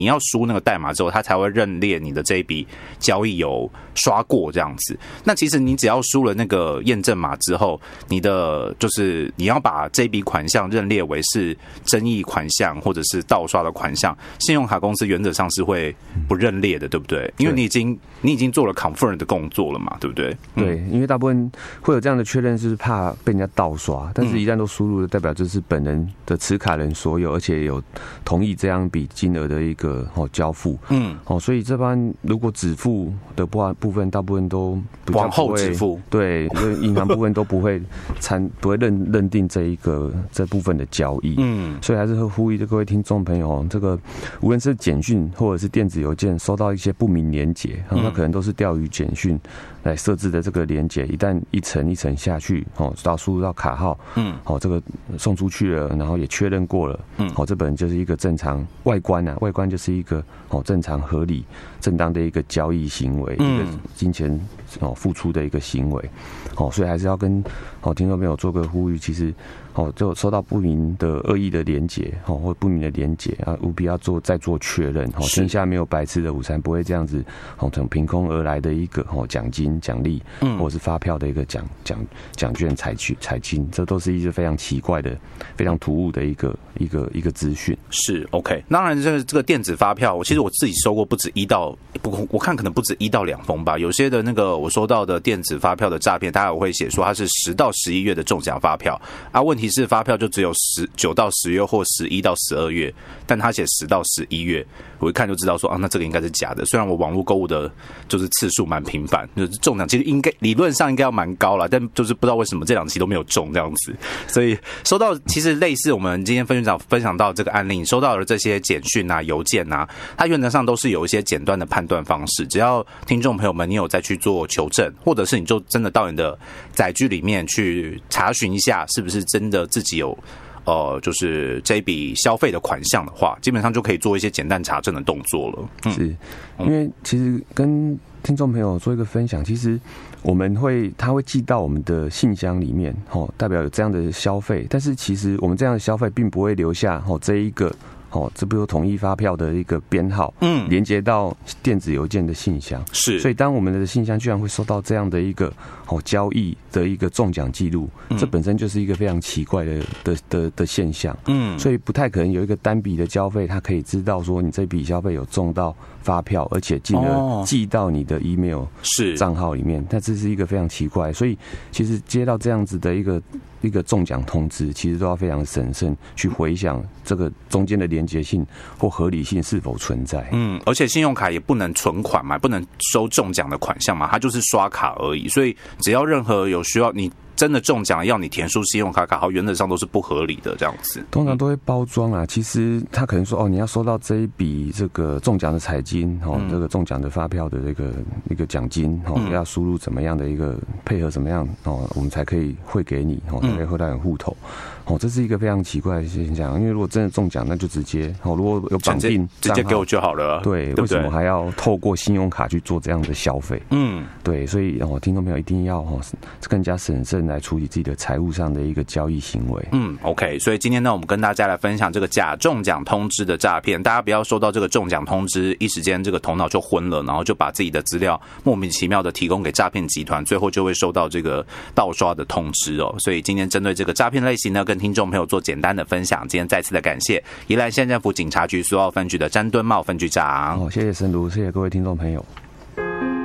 你要输那个代码之后，它才会认列你的这一笔交易有刷过这样子。那其实你只要输了那个验证码之后，你的就是你要把这笔款项认列为是争议款项或者是盗刷的款项，信用卡公司原则上是会不认列的，对不对？因为你已经做了 confirm 的动作了嘛，对不对？ 对，因为大部分会有这样的确认，就是怕被人家盗刷，但是一旦都输入了，代表就是本人的持卡人所有，而且有同意这样笔金额的一个交付。所以这般如果止付的部分，大部分都往后止付， 对，因为银行部分都不会认定这部分的交易。所以还是会呼吁各位听众朋友，这个无论是简讯或者是电子邮件收到一些不明连结，那可能都是钓鱼简讯来设置的这个连结，一旦一层一层下去，到输入到卡号，这个送出去了，然后也确认过了，这本就是一个正常外观就是一个正常合理正当的一个交易行为，一个金钱付出的一个行为，所以还是要跟听众朋友做个呼吁，其实就收到不明的恶意的连结或不明的连结啊，务必要再做确认。天下没有白吃的午餐，不会这样子从凭空而来的一个奖金奖励，或者是发票的一个奖券采金，这都是一个非常奇怪的、非常突兀的一个资讯。 是 OK， 当然这个电子发票，其实我自己收过不止我看可能不止1到2封吧。有些的那个我收到的电子发票的诈骗，它也会写说它是10到11月的中奖发票啊。问题是发票就只有9到10月或11到12月，但他写10到11月，我一看就知道说啊，那这个应该是假的。虽然我网络购物的就是次数蛮频繁，就是中奖其实理论上应该要蛮高啦，但就是不知道为什么这2期都没有中这样子。所以收到其实类似我们今天分享到这个案例，你收到的这些简讯啊、邮件啊，它原则上都是有一些简单的判断方式。只要听众朋友们你有再去做求证，或者是你就真的到你的载具里面去查询一下，是不是真的自己有就是这一笔消费的款项的话，基本上就可以做一些简单查证的动作了。 是因为其实跟听众朋友做一个分享，其实他会寄到我们的信箱里面，代表有这样的消费，但是其实我们这样的消费并不会留下这一个这比如统一发票的一个编号，连接到电子邮件的信箱，是，所以当我们的信箱居然会收到这样的一个交易的一个中奖记录，这本身就是一个非常奇怪的现象，所以不太可能有一个单笔的交费，他可以知道说你这笔消费有中到发票，而且进而寄到你的 email 账号里面，那这是一个非常奇怪，所以其实接到这样子的一个中奖通知，其实都要非常审慎去回想这个中间的连结性或合理性是否存在。 而且信用卡也不能存款嘛，不能收中奖的款项嘛，它就是刷卡而已，所以只要任何有需要你真的中奖要你填输信用卡卡号，原则上都是不合理的这样子。 通常都会包装啊，其实他可能说你要收到这一笔这个中奖的彩金这个中奖的发票的一个奖金要输入怎么样的一个配合怎么样我们才可以汇给你才可以汇到你户头。这是一个非常奇怪的现象，因为如果真的中奖，那就直接如果有绑定直接给我就好了。 对，为什么还要透过信用卡去做这样的消费？对，所以听众朋友一定要更加审慎来处理自己的财务上的一个交易行为。 OK， 所以今天呢，我们跟大家来分享这个假中奖通知的诈骗，大家不要收到这个中奖通知，一时间这个头脑就昏了，然后就把自己的资料莫名其妙的提供给诈骗集团，最后就会收到这个盗刷的通知哦。所以今天针对这个诈骗类型呢，跟听众朋友做简单的分享。今天再次的感谢宜兰县政府警察局苏澳分局的詹敦茂分局长。 谢谢申如，谢谢各位听众朋友。